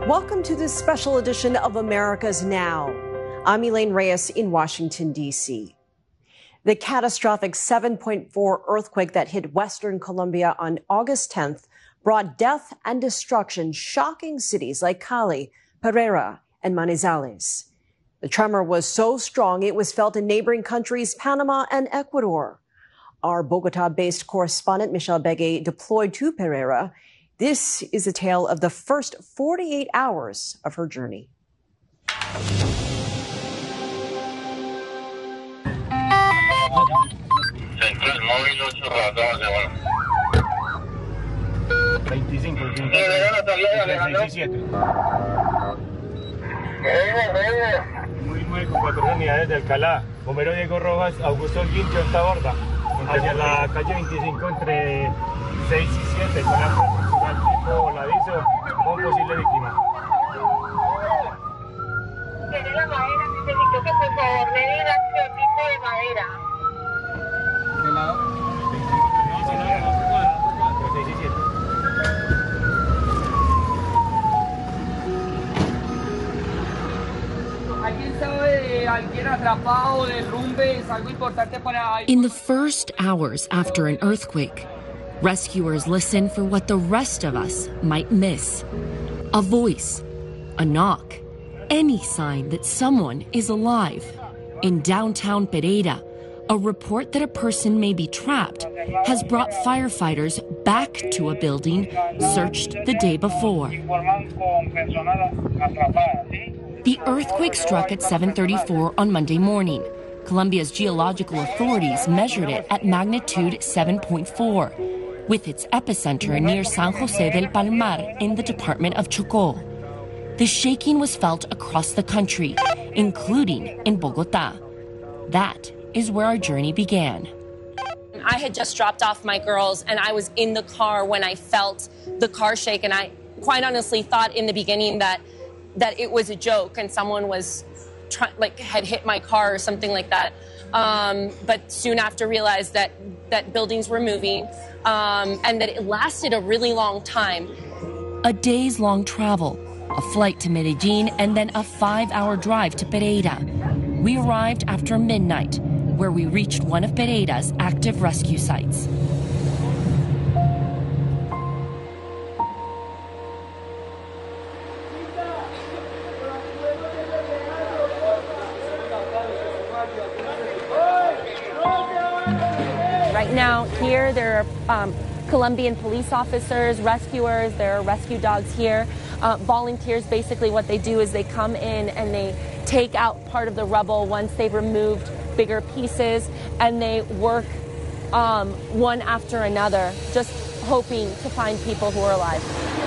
Welcome to this special edition of America's Now. I'm Elaine Reyes in Washington, D.C. The catastrophic 7.4 earthquake that hit Western Colombia on August 10th brought death and destruction, shocking cities like Cali, Pereira, and Manizales. The tremor was so strong it was felt in neighboring countries Panama and Ecuador. Our Bogota-based correspondent Michelle Begay deployed to Pereira. This is a tale of the first 48 hours of her journey. Muy con 4 unidades de Alcalá, Bombero Diego Rojas, Augusto Holguín, Chonta Borda, hacia la calle 25 entre 6 y 7, con acto estructural tipo voladizo, con posible víctima. Tiene la madera, necesito que por favor me digas qué tipo de madera. ¿De lado? 6 y 7. In the first hours after an earthquake, rescuers listen for what the rest of us might miss. A voice, a knock, any sign that someone is alive. In downtown Pereira, a report that a person may be trapped has brought firefighters back to a building searched the day before. The earthquake struck at 7:34 on Monday morning. Colombia's geological authorities measured it at magnitude 7.4, with its epicenter near San José del Palmar in the department of Chocó. The shaking was felt across the country, including in Bogota. That is where our journey began. I had just dropped off my girls, and I was in the car when I felt the car shake, and I quite honestly thought in the beginning that it was a joke and someone was had hit my car or something like that. But soon after realized that buildings were moving and that it lasted a really long time. A day's long travel, a flight to Medellin, and then a 5-hour drive to Pereira. We arrived after midnight, where we reached one of Pereira's active rescue sites. Right now, here there are Colombian police officers, rescuers, there are rescue dogs here. Volunteers, basically what they do is they come in and they take out part of the rubble once they've removed bigger pieces, and they work one after another, just hoping to find people who are alive.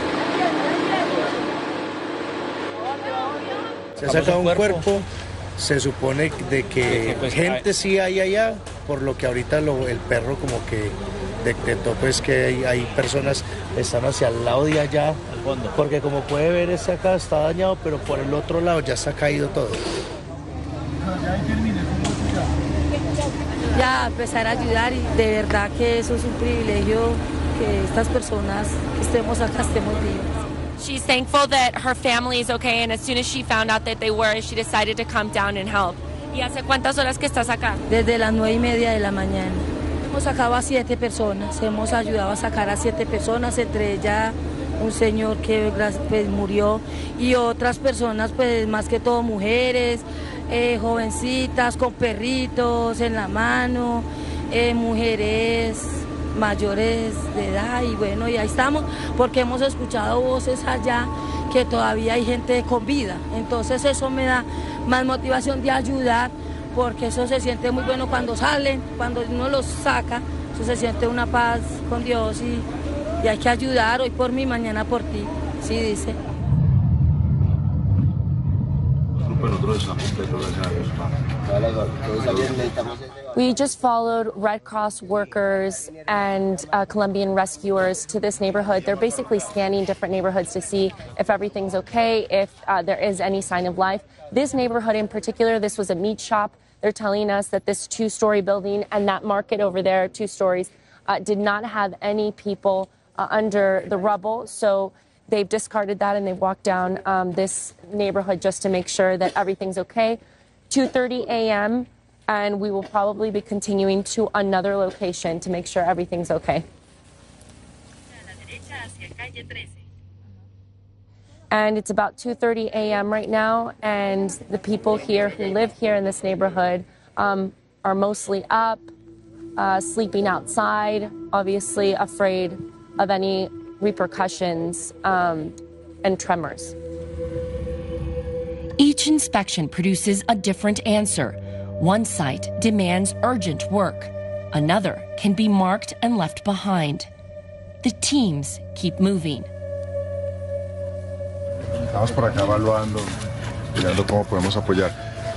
Se ha sacado un cuerpo, se supone de que gente sí hay allá, por lo que ahorita el perro como que detectó pues que hay personas que están hacia el lado de allá, porque como puede ver ese acá está dañado, pero por el otro lado ya está caído todo. Ya empezar a ayudar, y de verdad que eso es un privilegio que estas personas que estemos acá estemos vivas. She's thankful that her family is okay, and as soon as she found out that they were, she decided to come down and help. ¿Y hace cuántas horas que estás acá? Desde las 9:30 de la mañana. Hemos sacado a 7 personas, hemos ayudado a sacar a 7 personas, entre ellas un señor que pues, murió, y otras personas, pues más que todo mujeres, jovencitas con perritos en la mano, mujeres mayores de edad, y bueno, y ahí estamos, porque hemos escuchado voces allá que todavía hay gente con vida, entonces eso me da más motivación de ayudar, porque eso se siente muy bueno cuando salen, cuando uno los saca, eso se siente una paz con Dios, y hay que ayudar, hoy por mí, mañana por ti, sí dice. We just followed Red Cross workers and Colombian rescuers to this neighborhood. They're basically scanning different neighborhoods to see if everything's okay, if there is any sign of life. This neighborhood in particular, this was a meat shop. They're telling us that this 2-story building and that market over there, 2 stories, did not have any people under the rubble. So they've discarded that and they've walked down this neighborhood just to make sure that everything's okay. 2:30 a.m. and we will probably be continuing to another location to make sure everything's okay. And it's about 2:30 a.m. right now, and the people here who live here in this neighborhood are mostly up, sleeping outside, obviously afraid of any repercussions and tremors. Each inspection produces a different answer. One site demands urgent work. Another can be marked and left behind. The teams keep moving. Estamos por acá evaluando, mirando cómo podemos apoyar.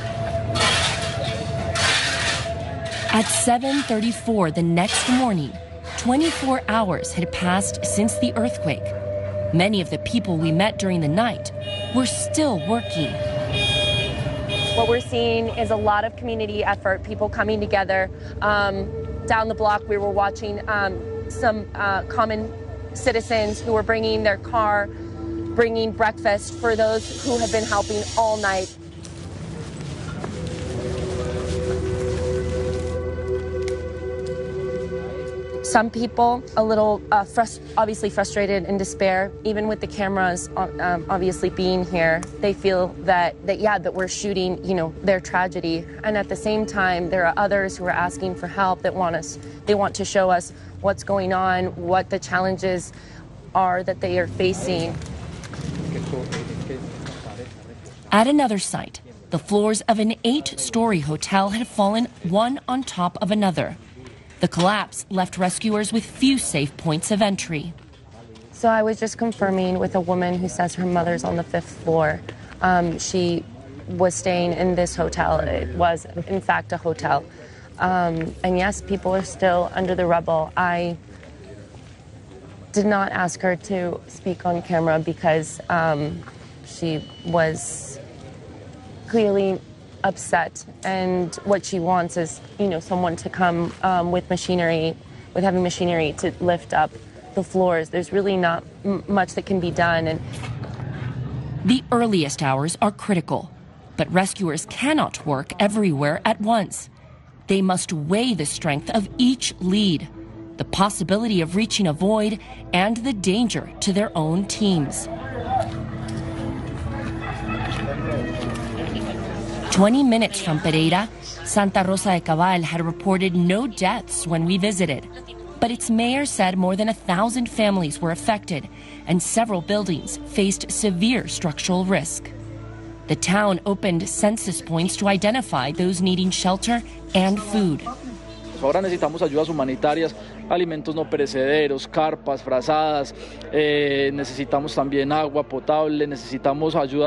At 7:34 the next morning, 24 hours had passed since the earthquake. Many of the people we met during the night were still working. What we're seeing is a lot of community effort, people coming together. Down the block, we were watching some common citizens who were bringing their car, bringing breakfast for those who have been helping all night. Some people a little obviously frustrated and despair, even with the cameras obviously being here. They feel that we're shooting, their tragedy. And at the same time, there are others who are asking for help they want to show us what's going on, what the challenges are that they are facing. At another site, the floors of an 8-story hotel had fallen one on top of another. The collapse left rescuers with few safe points of entry. So I was just confirming with a woman who says her mother's on the 5th floor. She was staying in this hotel. It was, in fact, a hotel. And yes, people are still under the rubble. I did not ask her to speak on camera because she was clearly upset, and what she wants is, someone to come with heavy machinery to lift up the floors. There's really not much that can be done. And the earliest hours are critical, but rescuers cannot work everywhere at once. They must weigh the strength of each lead, the possibility of reaching a void, and the danger to their own teams. 20 minutes from Pereira, Santa Rosa de Cabal had reported no deaths when we visited. But its mayor said more than 1,000 families were affected and several buildings faced severe structural risk. The town opened census points to identify those needing shelter and food. Ahora necesitamos ayudas humanitarias, alimentos no perecederos, carpas, frazadas, necesitamos también agua potable, necesitamos ayuda